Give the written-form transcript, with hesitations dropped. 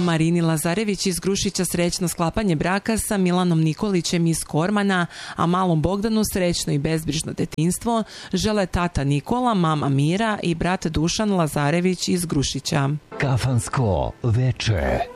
Marini Lazarević iz Grušića srećno sklapanje braka sa Milanom Nikolićem iz Kormana, a malom Bogdanu srećno i bezbrižno detinjstvo žele tata Nikola, mama Mira i brat Dušan Lazarević iz Grušića. Kafansko veče.